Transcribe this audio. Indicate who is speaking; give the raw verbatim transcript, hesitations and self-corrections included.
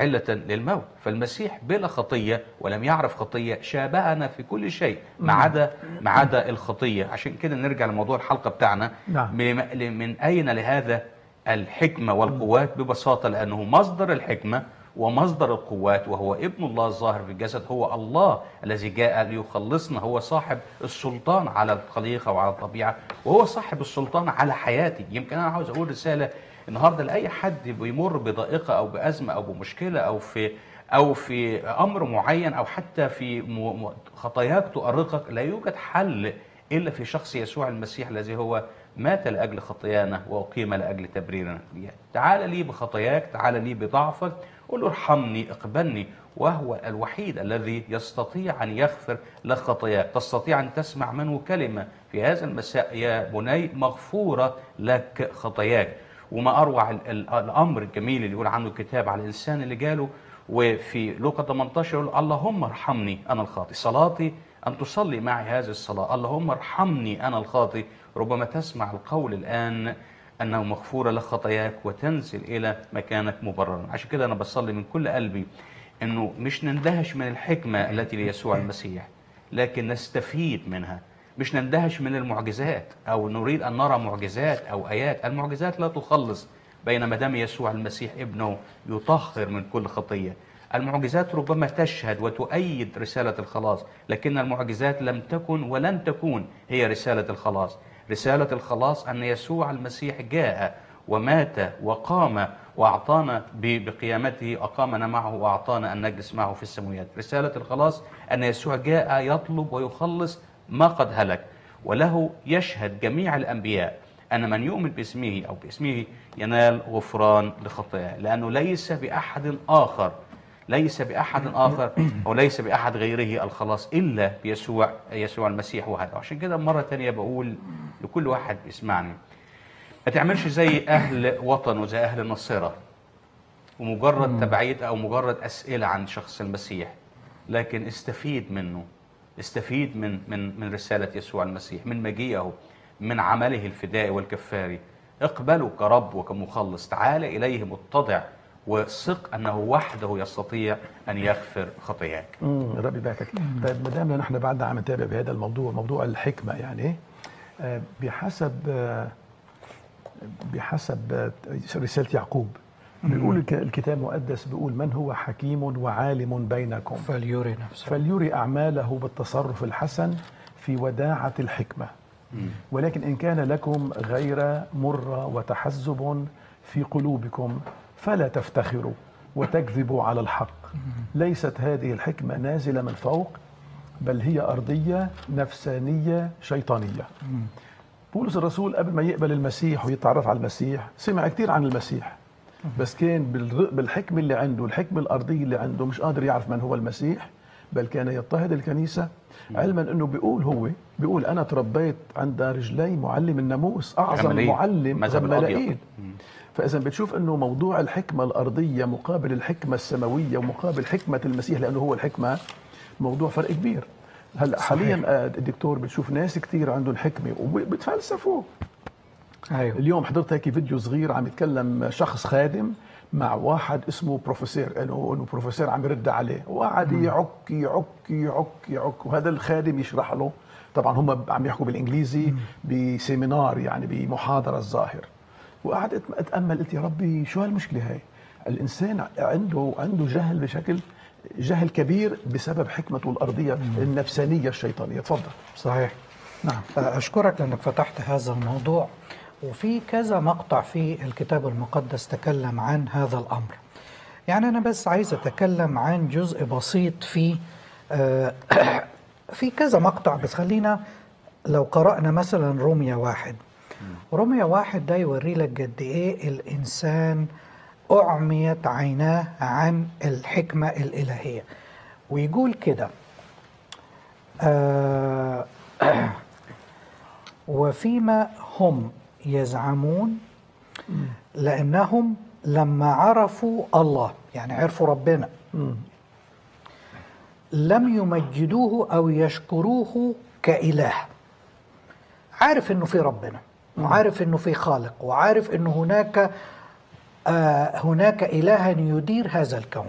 Speaker 1: علة للموت. فالمسيح بلا خطية ولم يعرف خطية، شابهنا في كل شيء ما عدا ما عدا الخطية. عشان كده نرجع لموضوع الحلقة بتاعنا.
Speaker 2: نعم.
Speaker 1: من أين لهذا الحكمة والقوات؟ ببساطة لأنه مصدر الحكمة ومصدر القوات وهو ابن الله الظاهر في الجسد، هو الله الذي جاء ليخلصنا، هو صاحب السلطان على الخليقة وعلى الطبيعة، وهو صاحب السلطان على حياتي. يمكن أنا عاوز أقول رسالة النهاردة لأي حد بيمر بضائقة أو بأزمة أو بمشكلة أو في أو في أمر معين أو حتى في خطاياك تؤرقك، لا يوجد حل إلا في شخص يسوع المسيح الذي هو مات لأجل خطايانا وأقيم لأجل تبريرنا. تعال لي بخطاياك، تعال لي بضعفك، قل له ارحمني، اقبلني، وهو الوحيد الذي يستطيع أن يغفر لك خطاياك. تستطيع أن تسمع منه كلمة في هذا المساء: يا بني مغفورة لك خطاياك. وما أروع الأمر الجميل اللي يقول عنه الكتاب على الإنسان اللي جاله وفي لوقا ثمانية عشر يقول: اللهم ارحمني أنا الخاطئ. صلاتي أن تصلي معي هذه الصلاة: اللهم ارحمني أنا الخاطئ. ربما تسمع القول الآن أنه مغفورة لك خطاياك وتنزل إلى مكانك مبررا. عشان كده أنا بصلي من كل قلبي أنه مش نندهش من الحكمة التي ليسوع المسيح، لكن نستفيد منها. مش نندهش من المعجزات أو نريد أن نرى معجزات أو آيات. المعجزات لا تخلص، بينما دم يسوع المسيح ابنه يطهر من كل خطية. المعجزات ربما تشهد وتؤيد رسالة الخلاص، لكن المعجزات لم تكن ولن تكون هي رسالة الخلاص. رسالة الخلاص أن يسوع المسيح جاء ومات وقام وأعطانا بقيامته، أقامنا معه وأعطانا أن نجلس معه في السماوات. رسالة الخلاص أن يسوع جاء يطلب ويخلص ما قد هلك، وله يشهد جميع الأنبياء أن من يؤمن باسمه أو باسمه ينال غفران لخطاياه، لأنه ليس بأحد آخر ليس بأحد آخر أو ليس بأحد غيره الخلاص إلا بيسوع يسوع المسيح وحده. عشان كده مرة تانية بقول لكل واحد بيسمعني: ما تعملش زي أهل وطن وزي أهل النصيرة ومجرد تبعية أو مجرد أسئلة عن شخص المسيح، لكن استفيد منه، استفيد من من من رسالة يسوع المسيح، من مجيئه، من عمله الفدائي والكفاري. اقبله كرب وكمخلص، تعال إليه متضع وثق أنه وحده يستطيع أن يغفر خطاياك.
Speaker 2: امم ربي يباركك. طيب ما دام نحن بعدنا عم نتابع بهذا الموضوع، موضوع الحكمة، يعني آه بحسب آه بحسب آه رسالة يعقوب بيقول الكتاب المقدس، بيقول: من هو حكيم وعالم بينكم
Speaker 3: فليري نفسه
Speaker 2: فليري أعماله بالتصرف الحسن في وداعة الحكمة، ولكن إن كان لكم غير مرة وتحزب في قلوبكم فلا تفتخروا وتكذبوا على الحق. ليست هذه الحكمة نازلة من فوق، بل هي أرضية نفسانية شيطانية. بولس الرسول قبل ما يقبل المسيح ويتعرف على المسيح سمع كتير عن المسيح، بس كان بالحكمة اللي عنده، الحكمة الأرضية اللي عنده، مش قادر يعرف من هو المسيح، بل كان يضطهد الكنيسة، علما أنه بيقول هو بيقول: أنا تربيت عند رجلي معلم الناموس، أعظم معلم غمالائيل. فإذا بتشوف أنه موضوع الحكمة الأرضية مقابل الحكمة السماوية ومقابل حكمة المسيح، لأنه هو الحكمة، موضوع فرق كبير. هلا حاليا الدكتور بتشوف ناس كتير عندهم حكمة وبتفلسفوا.
Speaker 3: أيوه.
Speaker 2: اليوم حضرت هيك فيديو صغير عم يتكلم شخص خادم مع واحد اسمه بروفيسور، انه انه بروفيسور عم يرد عليه، وقعد يعك يعك يعك يعك، وهذا الخادم يشرح له. طبعا هم عم يحكوا بالانجليزي بسيمينار، يعني بمحاضره الظاهر. وقعدت اتامل، قلت يا ربي شو هالمشكله هاي؟ الانسان عنده عنده جهل بشكل جهل كبير بسبب حكمته الارضيه النفسانيه الشيطانيه. تفضل.
Speaker 3: صحيح.
Speaker 2: نعم.
Speaker 3: أشكرك لأنك فتحت هذا الموضوع، وفي كذا مقطع في الكتاب المقدس تكلم عن هذا الأمر. يعني أنا بس عايز أتكلم عن جزء بسيط في في كذا مقطع، بس خلينا لو قرأنا مثلا رومية واحد. رومية واحد ده يوري لك قد إيه الإنسان أعميت عيناه عن الحكمة الإلهية. ويقول كده: آه وفيما هم يزعمون لأنهم لما عرفوا الله، يعني عرفوا ربنا، لم يمجدوه أو يشكروه كإله. عارف إنه في ربنا، وعارف إنه في خالق، وعارف إنه هناك آه هناك إلها يدير هذا الكون،